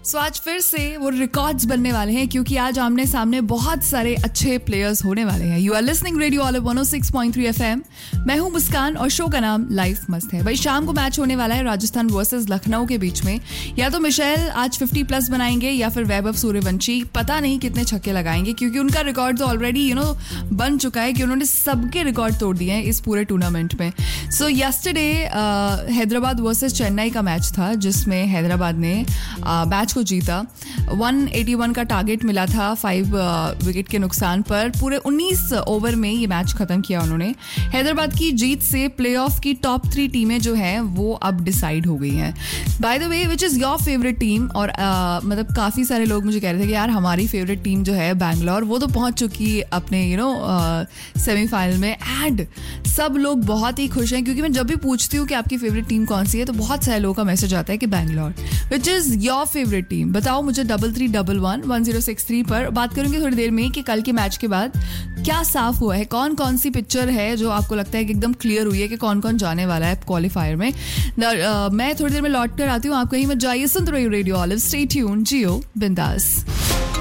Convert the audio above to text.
सो आज फिर से वो रिकॉर्ड्स बनने वाले हैं क्योंकि आज आमने सामने बहुत सारे अच्छे प्लेयर्स होने वाले हैं. You are listening radio olive 106.3 FM. मैं हूं मुस्कान और शो का नाम लाइफ मस्त है. भाई शाम को मैच होने वाला है राजस्थान वर्सेस लखनऊ के बीच में. या तो मिशेल आज 50+ बनाएंगे या फिर वैभव सूर्यवंशी पता नहीं कितने छक्के लगाएंगे क्योंकि उनका रिकॉर्ड तो ऑलरेडी बन चुका है कि उन्होंने सबके रिकॉर्ड तोड़ दिए हैं इस पूरे टूर्नामेंट में. सो यस्टरडे हैदराबाद वर्सेस चेन्नई का मैच था जिसमें हैदराबाद ने मैच को जीता. 181 का टारगेट मिला था 5 विकेट के नुकसान पर. पूरे 19 ओवर में ये मैच खत्म किया उन्होंने. हैदराबाद की जीत से प्लेऑफ की टॉप 3 टीमें जो हैं वो अब डिसाइड हो गई हैं. By the way which is your favourite team? और मतलब काफ़ी सारे लोग मुझे कह रहे थे कि यार हमारी फेवरेट टीम जो है बैंगलोर वो तो पहुंच चुकी अपने सेमीफाइनल में. एंड सब लोग बहुत ही खुश हैं क्योंकि मैं जब भी पूछती हूँ कि आपकी फेवरेट टीम कौन सी है तो बहुत सारे लोगों का मैसेज आता है कि Bangalore. Which is your favourite team? बताओ मुझे 33111063 पर. बात करूंगी थोड़ी देर में कि कल के मैच के बाद क्या साफ हुआ है, कौन कौन सी पिक्चर है जो आपको लगता है कि एकदम क्लियर हुई है कि कौन कौन जाने वाला है क्वालिफायर में. मैं थोड़ी देर में लौट कर आती हूँ. आप कहीं मत जाइए, सुनते रहिए रेडियो ऑलिव. स्टे ट्यून्ड, जियो बिंदास.